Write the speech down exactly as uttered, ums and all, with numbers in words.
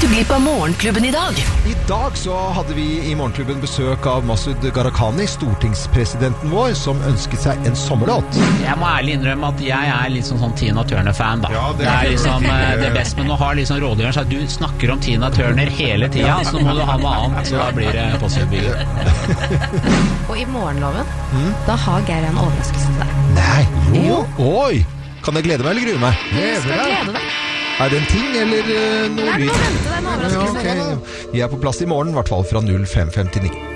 du glipp av Morgenklubben i dag? I dag så hadde vi i Morgenklubben besøk av Masud Gharahkhani, stortingspresidenten vår, som ønsket seg en sommerlåt. Jeg må ærlig innrømme at jeg er litt sånn, sånn Tina Turner-fan da. Ja, det, det er liksom uh, det beste, men nå har liksom rådgjøren sagt, du snakker om Tina Turner hele tiden, så nå må du ha noe annet, så da blir det Postgirobygget. Og i morgenloven, mm. da har Geir en overraskelse til deg. Nei, jo. jo. Oi, kan jeg glede meg eller grue meg? Du skal glede deg. Er det en ting, eller uh, noe lyd? Nei, nå venter det en overraskelse. Ja, okay. Vi er på plass i morgen, i hvert fall fra null fem femtini.